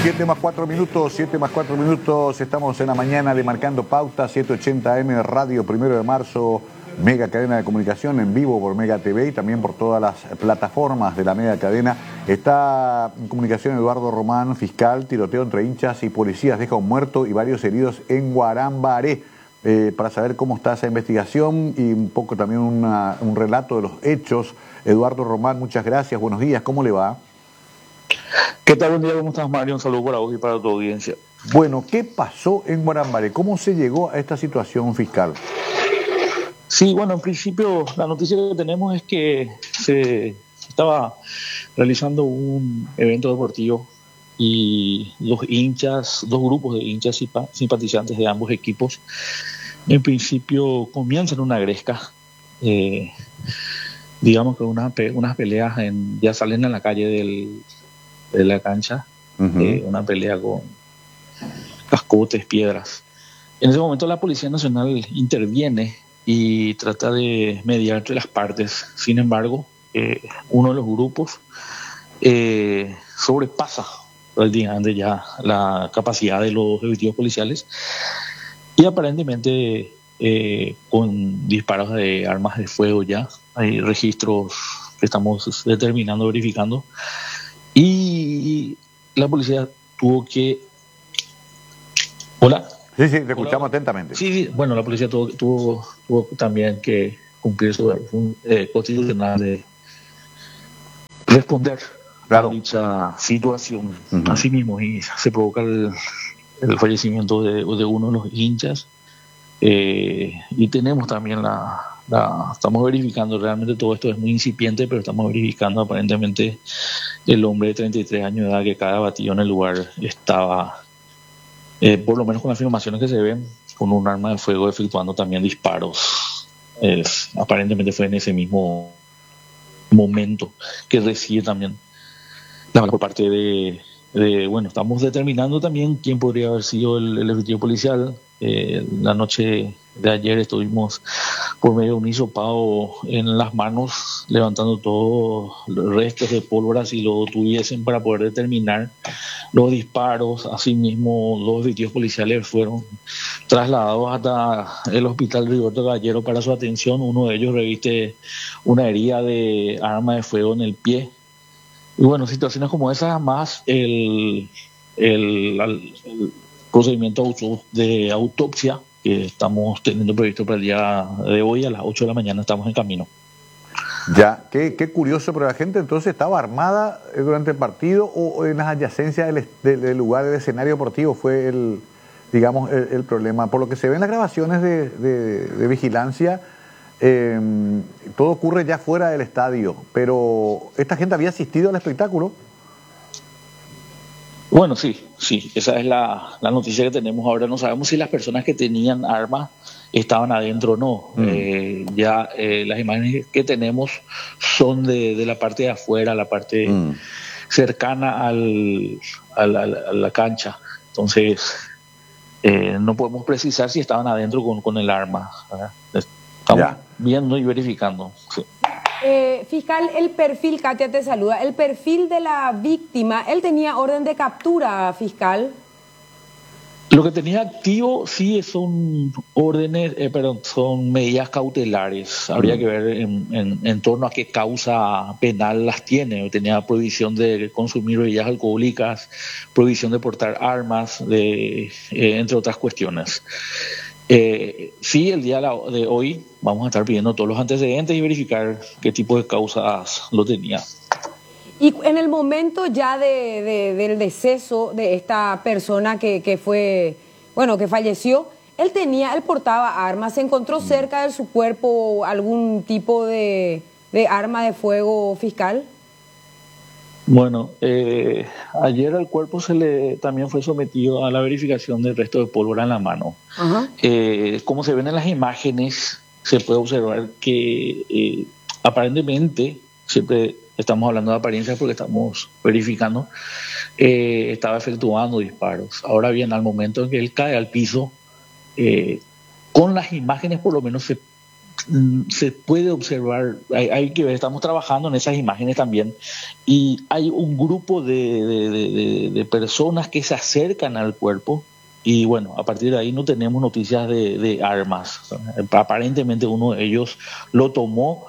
7+4 minutos, 7+4 minutos, estamos en la mañana de Marcando Pauta, 780 AM, Radio 1 de Marzo, Mega Cadena de Comunicación, en vivo por Mega TV y también por todas las plataformas de la Mega Cadena. Está en comunicación Eduardo Román, fiscal, tiroteo entre hinchas y policías, deja un muerto y varios heridos en Guarambaré. Para saber cómo está esa investigación y un poco también un relato de los hechos. Eduardo Román, muchas gracias, buenos días, ¿cómo le va? ¿Qué tal? Buen día, ¿cómo estás, Mario? Un saludo para vos y para tu audiencia. Bueno, ¿qué pasó en Guarambaré? ¿Cómo se llegó a esta situación, fiscal? Sí, bueno, en principio la noticia que tenemos es que se estaba realizando un evento deportivo y dos grupos de hinchas y simpatizantes de ambos equipos, en principio comienzan una gresca, digamos que unas peleas ya salen a la calle de la cancha, una pelea con cascotes, piedras. En ese momento la Policía Nacional interviene y trata de mediar entre las partes. Sin embargo, uno de los grupos sobrepasa prácticamente ya la capacidad de los efectivos policiales y aparentemente con disparos de armas de fuego ya hay registros que estamos determinando, verificando, y la policía tuvo que... ¿Hola? Sí, te escuchamos atentamente. Sí, bueno, la policía tuvo también que cumplir su constitucional de responder a dicha situación. Así mismo, y se provoca el fallecimiento de uno de los hinchas, y tenemos también estamos verificando, realmente todo esto es muy incipiente, pero estamos verificando aparentemente el hombre de 33 años de edad que cada batido en el lugar estaba, por lo menos con las afirmaciones que se ven, con un arma de fuego efectuando también disparos. Aparentemente fue en ese mismo momento que recibe también la bala por parte de bueno, estamos determinando también quién podría haber sido el efectivo policial. La noche de ayer estuvimos por medio de un hisopado en las manos levantando todos los restos de pólvora si lo tuviesen para poder determinar los disparos. Asimismo, dos efectivos policiales fueron trasladados hasta el hospital Rigoberto Gallero para su atención. Uno de ellos reviste una herida de arma de fuego en el pie. Y bueno, situaciones como esas, más el procedimiento de autopsia que estamos teniendo previsto para el día de hoy, a las 8 de la mañana estamos en camino. Ya, qué curioso, pero la gente entonces estaba armada durante el partido o en las adyacencias del lugar del escenario deportivo fue el problema. Por lo que se ve en las grabaciones de vigilancia, todo ocurre ya fuera del estadio, pero ¿esta gente había asistido al espectáculo? Bueno, sí, esa es la noticia que tenemos ahora. No sabemos si las personas que tenían armas estaban adentro o no. Las imágenes que tenemos son de la parte de afuera, la parte cercana a la cancha. Entonces, no podemos precisar si estaban adentro con el arma. Estamos viendo y verificando. Sí. Fiscal, el perfil, Katia te saluda, el perfil de la víctima, ¿él tenía orden de captura, fiscal? Lo que tenía activo sí son órdenes, son medidas cautelares. Habría que ver en torno a qué causa penal las tiene. Tenía prohibición de consumir bebidas alcohólicas, prohibición de portar armas, entre otras cuestiones. Sí, el día de hoy vamos a estar pidiendo todos los antecedentes y verificar qué tipo de causas lo tenía. Y en el momento ya del deceso de esta persona que falleció, él portaba armas. ¿Se encontró cerca de su cuerpo algún tipo de arma de fuego, fiscal? Bueno, ayer al cuerpo también fue sometido a la verificación del resto de pólvora en la mano. Como se ven en las imágenes, se puede observar que aparentemente, siempre estamos hablando de apariencias porque estamos verificando, estaba efectuando disparos. Ahora bien, al momento en que él cae al piso, con las imágenes por lo menos se puede observar, hay que ver, estamos trabajando en esas imágenes también, y hay un grupo de personas que se acercan al cuerpo, y bueno, a partir de ahí no tenemos noticias de armas. O sea, aparentemente uno de ellos lo tomó,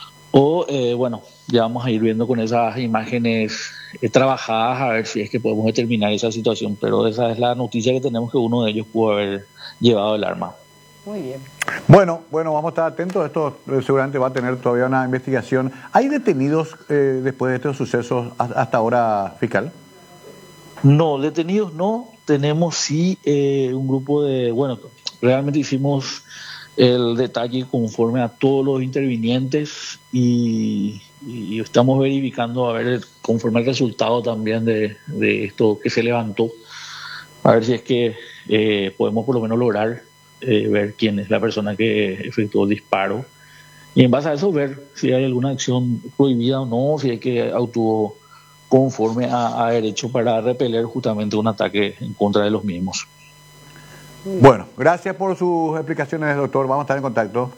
o bueno, ya vamos a ir viendo con esas imágenes trabajadas a ver si es que podemos determinar esa situación, pero esa es la noticia que tenemos, que uno de ellos pudo haber llevado el arma. Muy bien. Bueno, vamos a estar atentos. Esto seguramente va a tener todavía una investigación. ¿Hay detenidos después de estos sucesos hasta ahora, fiscal? No, detenidos no. Tenemos sí un grupo de... Bueno, realmente hicimos el detalle conforme a todos los intervinientes y estamos verificando a ver conforme al resultado también de esto que se levantó, a ver si es que podemos por lo menos lograr ver quién es la persona que efectuó el disparo, y en base a eso ver si hay alguna acción prohibida o no, si hay que actuar conforme a derecho para repeler justamente un ataque en contra de los mismos. Bueno, gracias por sus explicaciones, doctor. Vamos a estar en contacto.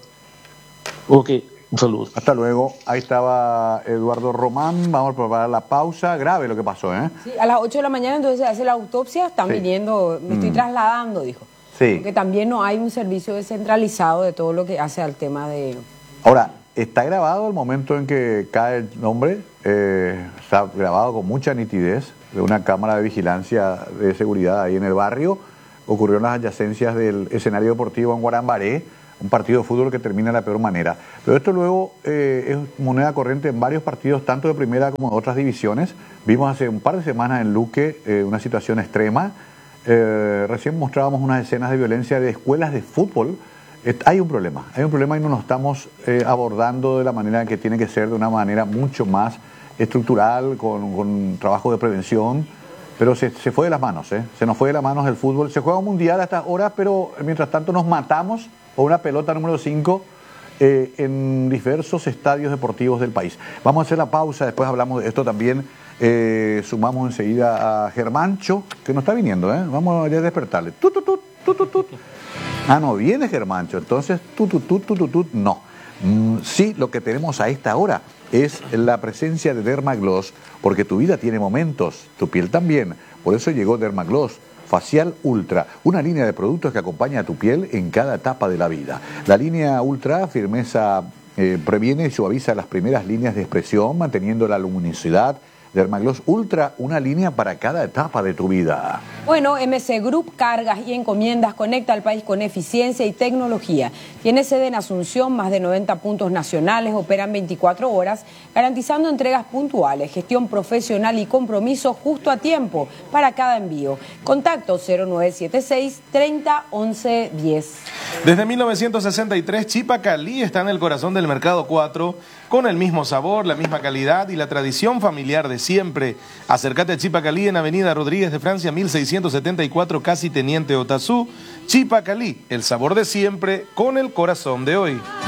Ok, un saludo. Hasta luego. Ahí estaba Eduardo Román. Vamos a preparar la pausa. Grave lo que pasó, ¿eh? Sí, a las 8 de la mañana entonces se hace la autopsia. Están viniendo, me estoy trasladando, dijo. Sí. Porque también no hay un servicio descentralizado de todo lo que hace al tema de... Ahora, está grabado el momento en que cae el nombre. Está grabado con mucha nitidez de una cámara de vigilancia de seguridad ahí en el barrio. Ocurrió en las adyacencias del escenario deportivo en Guarambaré, un partido de fútbol que termina de la peor manera. Pero esto luego es moneda corriente en varios partidos, tanto de primera como de otras divisiones. Vimos hace un par de semanas en Luque una situación extrema. Recién mostrábamos unas escenas de violencia de escuelas de fútbol. Hay un problema y no lo estamos abordando de la manera que tiene que ser, de una manera mucho más estructural, con trabajo de prevención. Pero se fue de las manos, se nos fue de las manos el fútbol. Se juega un mundial a estas horas, pero mientras tanto nos matamos por una pelota número 5 en diversos estadios deportivos del país. Vamos a hacer la pausa, después hablamos de esto también. Sumamos enseguida a Germancho, que no está viniendo, vamos a despertarle. Ah, no, viene Germancho, entonces no. Sí, lo que tenemos a esta hora es la presencia de Dermagloss, porque tu vida tiene momentos, tu piel también. Por eso llegó Dermagloss Facial Ultra, una línea de productos que acompaña a tu piel en cada etapa de la vida. La línea Ultra Firmeza previene y suaviza las primeras líneas de expresión, manteniendo la luminosidad. Dermagloss Ultra, una línea para cada etapa de tu vida. Bueno, MC Group Cargas y Encomiendas conecta al país con eficiencia y tecnología. Tiene sede en Asunción, más de 90 puntos nacionales, operan 24 horas, garantizando entregas puntuales, gestión profesional y compromiso justo a tiempo para cada envío. Contacto 0976 30 11 10. Desde 1963, Chipa Calí está en el corazón del Mercado 4, con el mismo sabor, la misma calidad y la tradición familiar de siempre. Acércate a Chipa Calí en Avenida Rodríguez de Francia, 1674, casi Teniente Otazú. Chipa Calí, el sabor de siempre con el corazón de hoy.